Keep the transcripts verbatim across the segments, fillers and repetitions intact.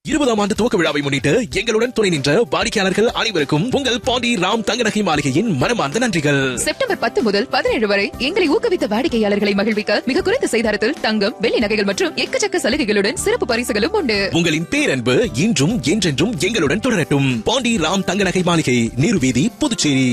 இருபதாம் ஆண்டு துவக்க விழாவை முன்னிட்டு எங்களுடன் துணை நின்ற வாடிக்கையாளர்கள் அனைவருக்கும் உங்கள் பாண்டி ராம் தங்க நகை மாளிகையின் மனமார்ந்த நன்றிகள். செப்டம்பர் பத்து முதல் பதினேழு வரை எங்களை ஊக்குவித்த வாடிக்கையாளர்களை மகிழ்விக்க மிக குறைந்த செய்தாரத்தில் தங்கம், வெள்ளி நகைகள் மற்றும் எக்கச்சக்க சலுகைகளுடன் சிறப்பு பரிசுகளும் உண்டு. உங்களின் பேரன்பு இன்றும் என்றென்றும் எங்களுடன் தொடரட்டும். பாண்டி ராம் தங்க நகை மாளிகை, நீர்வீதி, புதுச்சேரி.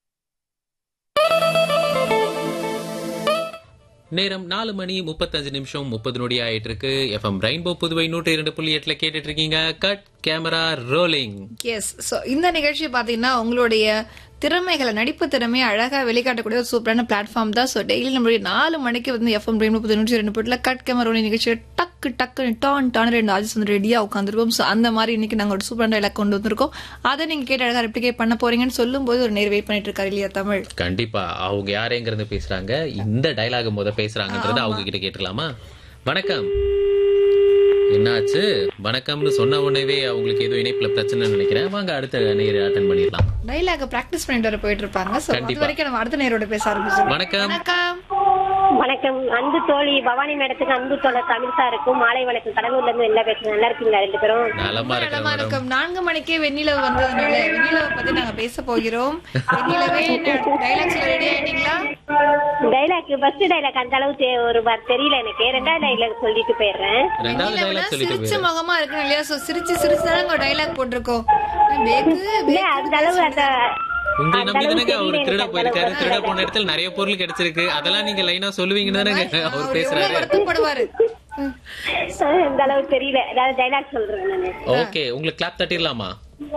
நேரம் நாலு மணி முப்பத்தஞ்சு நிமிஷம் முப்பது நொடி ஆயிட்டு இருக்கு. எஃப்எம் ரெயின்போ புதுவை நூற்றி இரண்டு புள்ளி எட்டுல கேட்டுட்டு இருக்கீங்க. Cut camera rolling. S. So இந்த நிகழ்ச்சி பாத்தீங்கன்னா உங்களுடைய திறமைகளை, நடிப்பு திறமையை அழகா வெளிக்காட்டக்கூடிய ஒரு சூப்பரான பிளாட்ஃபார்ம் தான். ஸோ டெய்லி நம்மளுடைய நாலு மணிக்கு வந்து எஃப்எம் ரெயின்போ புது நூற்றி ரெண்டு புள்ள கட் கேமரா ரோலிங் நிகழ்ச்சியை டக்கு டக்கு டான் டான் ரெண்டு ஆஜிஸ் வந்து ரெடியா உட்காந்துருக்கோம். ஸோ அந்த மாதிரி இன்னைக்கு நாங்க ஒரு சூப்பரான டைலாக் கொண்டு வந்திருக்கோம். அதை நீங்க கேட்டு அழகா ரெப்ளிகேட் பண்ண போறீங்கன்னு சொல்லும் போது ஒரு நேர் வெயிட் பண்ணிட்டு இருக்காரு இல்லையா தமிழ்? கண்டிப்பா. அவங்க யாரேங்கிறது பேசுறாங்க, இந்த டைலாக் முத பேசுறாங்கன்றத அவங்க கிட்ட கேட்டுக்கலாமா? வணக்கம். என்னாச்சு? வணக்கம்னு சொன்ன உடனே அவங்களுக்கு ஏதோ இணைப்புல பிரச்சனை நினைக்கிறேன். வாங்க அடுத்த நேர் அட்டெண்ட் பண்ணிடலாம். டைலாக் பிராக்டிஸ் பண்ணிட்டு வர போயிட்டு இருப்பாங்க. சோ அது வரைக்கும் நம்ம அடுத்த நேரோட பேச ஆரம்பிச்சோம். வணக்கம். வணக்கம். வணக்கம். அன்பு தோழி பவானி மேடத்துக்கு அன்பு தோழர் தமிழ் சாருக்கும் மாலை வணக்கம். கடலூர்ல இருந்து என்ன பேசுறேன்? நல்லா இருக்கீங்களா ரெண்டு பேரும்? நலமா வணக்கம். நான்கு மணிக்கே வெண்ணிலவு வந்ததுனால வெண்ணிலவை பத்தி நாங்க பேச போகிறோம். வெண்ணிலவே டைலாக் சொல்ல ரெடி ஆயிட்டீங்களா? டைலாக் ஃபர்ஸ்ட் டைலாக் அந்த அளவுக்கு ஒரு வார் தெரியல எனக்கு. ரெண்டாவது டைலாக் சொல்லிட்டு போயிடுறேன். ரெண்டாவது டைலாக் சொல்லிட்டு சிரிச்ச முகமா இருக்கு இல்லையா? சோ சிரிச்சு சிரிச்சு தான் ஒரு டைலாக் போட்டுருக்கோம். அந்த அளவு அந்த உங்களை நம்பி தானங்க அவர் திருட போயிருக்காரு. திருட போன இடத்துல நிறைய பொருள் கிடைச்சிருக்கு. அதெல்லாம் நீங்க லைனா சொல்லுவீங்கன்னு தானே அவர் பேசுறாரு. வருத்தப்படுவாரு. அந்த அளவு தெரியல. அதாவது டைலாக் சொல்றேன் நானு. ஓகே, உங்களுக்கு clap தட்டிடலாமா?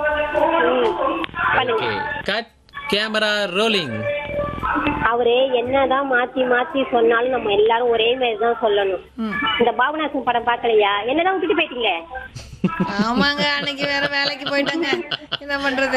Okay, cut camera rolling. அவரு என்னதான் மாத்தி மாத்தி சொன்னாலும் நம்ம எல்லாரும் ஒரே மாதிரி தான் சொல்லணும். இந்த பாபநாசன் படம் பாக்கலையா? என்னதான் விட்டுட்டு போயிட்டீங்க? ஆமாங்க, அன்னைக்கு வேற வேலைக்கு போயிட்டாங்க. என்ன பண்றது?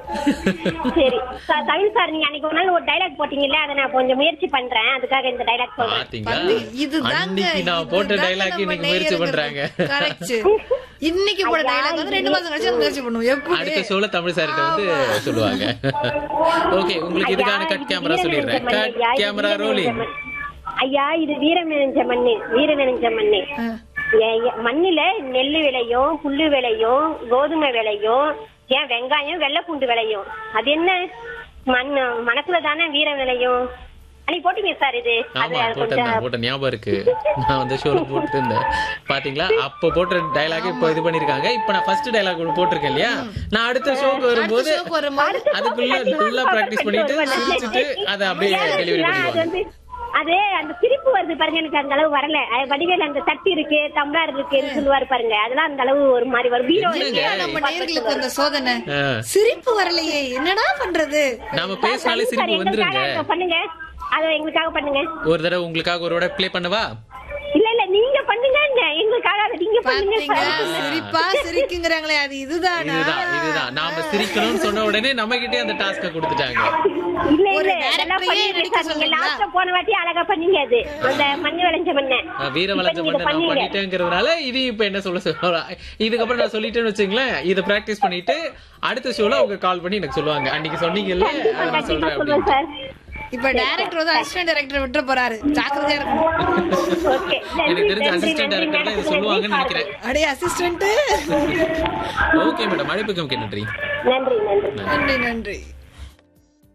சரி தமிழ் சார், நீங்க அன்னைக்கு ஒரு நாள் ஒரு டைலாக் போட்டீங்கல்ல, அதை நான் கொஞ்சம் முயற்சி பண்றேன். அதுக்காக இந்த டைலாக் சொல்றேன். இதுதாங்க நான் போட்ட டைலாக் இன்னைக்கு முயற்சி பண்றாங்க. கரெக்ட். இன்னைக்கு போட டைலாக் வந்து ரெண்டு மாசம் கழிச்சு முயற்சி பண்ணுவோம். எப்படி அடுத்த ஷோல தமிழ் சார் கிட்ட வந்து சொல்லுவாங்க. ஓகே, உங்களுக்கு இதுக்கான கட் கேமரா சொல்லிடுறேன். Cut camera rolling. ஐயா, இது வீரம் நிறைஞ்ச மண்ணு, வீரம் நிறைஞ்ச மண்ணு. மண்ணுல நெல்லு விளையும், புல்லு விளையும், கோதுமை விளையும், ஏன் வெங்காயம், வெள்ளை பூண்டு விளையும். அது என்ன மண் மனசுல தானே வீரம் விளையும். அன்னைக்கு போட்டீங்க சார் இது. ஆமா, போட்டேன் போட்ட ஞாபகம் இருக்கு. நான் வந்து ஷோல போட்டு இருந்தேன் பாத்தீங்களா? அப்ப போட்ட டைலாக் இப்ப இது பண்ணிருக்காங்க. இப்ப நான் ஃபர்ஸ்ட் டைலாக் ஒன்று போட்டிருக்கேன் இல்லையா? நான் அடுத்த ஷோக்கு வரும்போது அதுக்குள்ள நல்லா பிராக்டிஸ் பண்ணிட்டு சிரிச்சுட்டு அதை அப்படியே டெலிவரி பண்ணிடுவாங்க. அது அந்த சிரிப்பு வருது பாருங்க, எனக்கு அந்த அளவு வரல. வடிவேல அந்த தட்டி இருக்கு, டம்ளர் இருக்குன்னு சொல்லுவாரு பாருங்க, அதெல்லாம் அந்த அளவு ஒரு மாதிரி வரும். நம்ம நேயர்களுக்கு அந்த சோதனை சிரிப்பு வரலையே, என்னடா பண்றது? நாம பேசினாலே சிரிப்பு வந்துருங்க. பண்ணுங்க, அத எங்களுக்காக பண்ணுங்க. ஒரு தடவை உங்களுக்காக ஒரு தடவை ப்ளே பண்ணவா? இல்ல இல்ல, நீங்க பண்ணுங்க, எங்களுக்காக நீங்க பண்ணுங்க. சிரிப்பா சிரிக்குங்கறாங்களே, அது இதுதானா? இதுதான் இதுதான் நாம சிரிக்கணும்னு சொன்ன உடனே நம்ம கிட்டே அந்த டாஸ்க கொடுத்துட்டாங்க. இல்ல இல்ல, அதெல்லாம் பண்ணீங்க. லாஸ்ட் போன வாட்டி அழகா பண்ணீங்க. அது அந்த மண்ணு விளைஞ்ச மண்ணு, வீர விளைஞ்ச மண்ணு நான் பண்ணிட்டேங்கிறதுனால இது இப்ப என்ன சொல்ல சொல்ல இதுக்கப்புறம் நான் சொல்லிட்டேன்னு வச்சுங்களேன். இதை பிராக்டிஸ் பண்ணிட்டு அடுத்த ஷோல அவங்க கால் பண்ணி எனக்கு சொல்லுவாங்க, அன்னைக்கு சொன்னீங்கல்ல நான் சொல்றேன் சார். இப்ப டைரக்டர் வந்து அசிஸ்டன்ட் டைரக்டர் விட்டு போறாரு, ஜாக்கிரதையா இருக்கணும். ஓகே, எனக்கு தெரிஞ்ச அசிஸ்டன்ட் டைரக்டர் தான் இத சொல்லுவாங்கன்னு நினைக்கிறேன். அடே அசிஸ்டன்ட். ஓகே மேடம், அழைப்புக்கு நன்றி. நன்றி நன்றி நன்றி நன்றி.